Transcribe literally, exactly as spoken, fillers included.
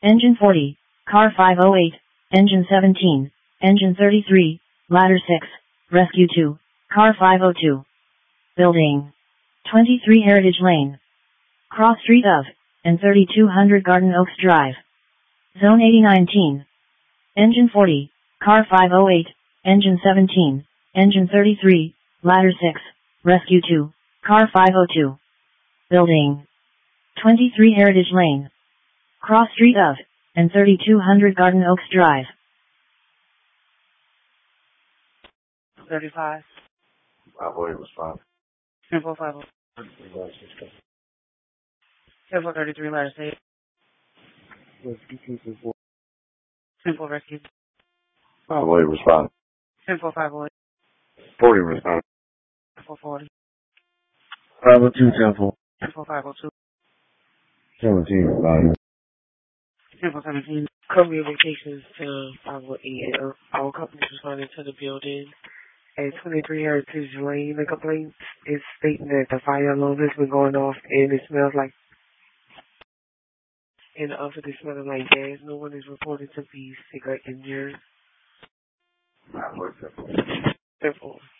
Engine forty, car five oh eight, engine seventeen, engine thirty-three, ladder six, rescue two, car five oh two. Building twenty-three Heritage Lane. Cross street of, and thirty-two hundred Garden Oaks Drive. Zone eighty nineteen. Engine forty, car five oh eight, engine seventeen, engine thirty-three, ladder six, rescue two, car five oh two. Building twenty-three Heritage Lane. Cross street of, and thirty-two hundred Garden Oaks Drive. thirty-five. five oh eight response. ten four five oh. ten four thirty-three, ladder six. ten four rescue. five oh eight response. ten four five oh eight. forty response. ten four forty. five oh two, ten four. ten four five oh two. seventeen response. ten four seventeen. Cover your vacations to five oh eight. And all companies responding to the building. At twenty-three Heritage Lane, the complaint is stating that the fire alarm has been going off and it smells like, and the office is smelling like gas. No one is reported to be sick or injured. five oh eight, ten four. Therefore.